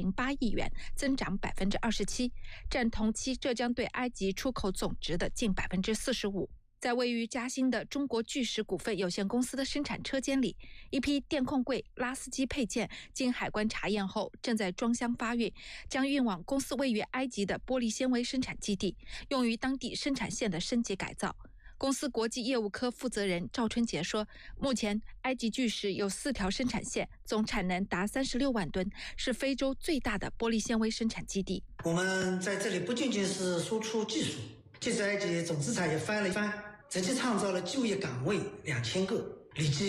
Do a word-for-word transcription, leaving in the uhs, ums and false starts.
零八亿元，增长百分之二十七，占同期浙江对埃及出口总值的近百分之四十五。在位于嘉兴的中国巨石股份有限公司的生产车间里，一批电控柜、拉丝机配件经海关查验后，正在装箱发运，将运往公司位于埃及的玻璃纤维生产基地，用于当地生产线的升级改造。公司国际业务科负责人赵春杰说，目前埃及巨石有四条生产线，总产能达三十六万吨，是非洲最大的玻璃纤维生产基地。 我们在这里不仅仅是输出技术，这次埃及总资产也翻了一番，直接创造了就业岗位两千个，累计